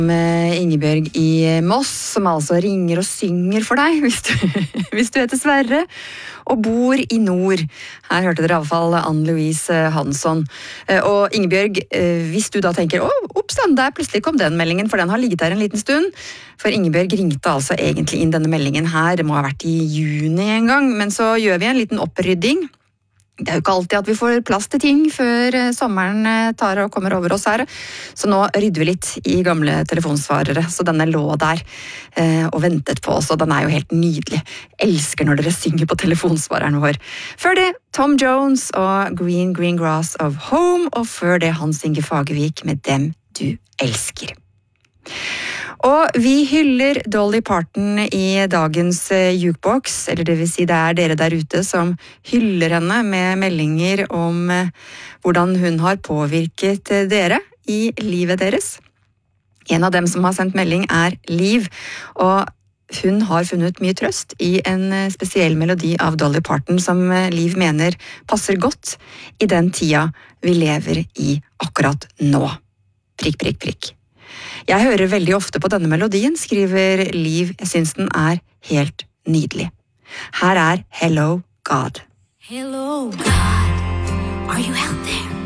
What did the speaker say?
Med Ingebjørg i Moss, som altså ringer og synger for deg, hvis du heter Sverre, og bor i nord. Her hørte dere i alle fall Anne-Louise Hansson. Og Ingebjørg, hvis du da tenker, oppstand, der plutselig kom den meldingen, for den har ligget der en liten stund. For Ingebjørg ringte altså egentlig inn denne meldingen her, det må ha vært i juni en gang, men så gjør vi en liten opprydding. Det er jo ikke alltid at vi får plass til ting før sommeren tar og kommer over oss her. Så nå rydder vi litt i gamle telefonsvarere, så denne lå der og ventet på oss, og den er jo helt nydelig. Elsker når dere synger på telefonsvareren vår. Før det, Tom Jones og Green Green Grass of Home, og før det Hans Inge Fagervik med Dem du elsker. Og vi hyller Dolly Parton i dagens jukebox, eller det vil si det er dere der ute som hyller henne med meldinger om hvordan hun har påvirket dere i livet deres. En av dem som har sendt melding er Liv, og hun har funnet mye trøst i en spesiell melodi av Dolly Parton som Liv mener passer godt i den tida vi lever i akkurat nå. Prikk, prikk, prikk. Jeg hører veldig ofte på denne melodien, skriver Liv. Jeg synes den er helt nydelig. Her er Hello God. Hello God, are you out there?